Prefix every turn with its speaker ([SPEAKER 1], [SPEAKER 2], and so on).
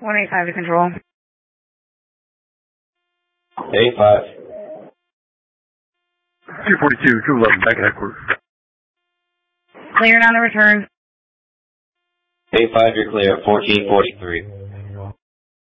[SPEAKER 1] 185 to control.
[SPEAKER 2] 85.
[SPEAKER 3] 242, 211, back at headquarters.
[SPEAKER 1] Clearing on the return.
[SPEAKER 2] 85, you're clear. 1443.